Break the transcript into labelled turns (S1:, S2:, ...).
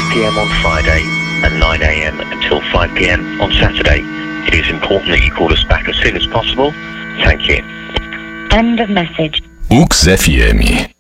S1: p.m. on Friday and 9 a.m. until 5 p.m. on Saturday. It is important that you call us back as soon as possible. Thank you.
S2: End of message.
S3: UX FM.